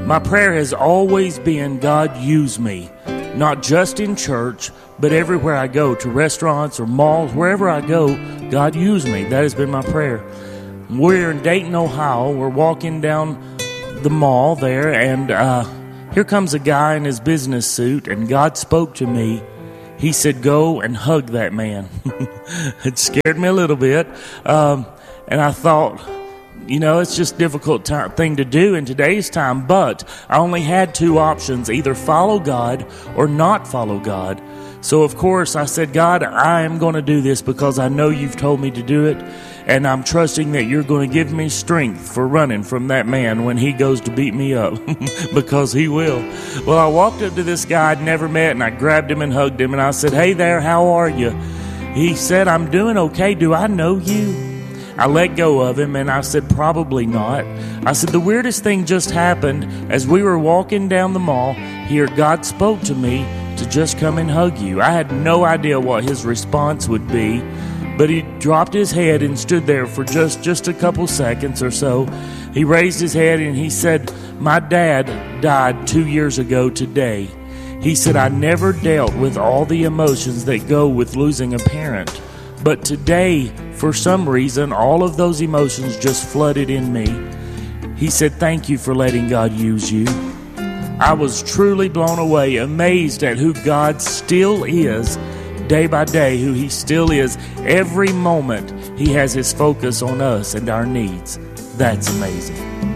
My prayer has always been, God, use me, not just in church, but everywhere I go, to restaurants or malls, wherever I go, God, use me. That has been my prayer. We're in Dayton, Ohio. We're walking down the mall there, and here comes a guy in his business suit, and God spoke to me. He said, go and hug that man. It scared me a little bit, and I thought, it's just a difficult thing to do in today's time, but I only had two options, either follow God or not follow God. So, of course, I said, God, I am going to do this because I know you've told me to do it, and I'm trusting that you're going to give me strength for running from that man when he goes to beat me up, because he will. Well, I walked up to this guy I'd never met, and I grabbed him and hugged him, and I said, hey there, how are you? He said, I'm doing okay. Do I know you? I let go of him, and I said, probably not. I said, the weirdest thing just happened. As we were walking down the mall, here God spoke to me to just come and hug you. I had no idea what his response would be, but he dropped his head and stood there for just a couple seconds or so. He raised his head and he said, my dad died 2 years ago today. He said, I never dealt with all the emotions that go with losing a parent. But today, for some reason, all of those emotions just flooded in me. He said, thank you for letting God use you. I was truly blown away, amazed at who God still is, day by day, who He still is. Every moment, He has His focus on us and our needs. That's amazing.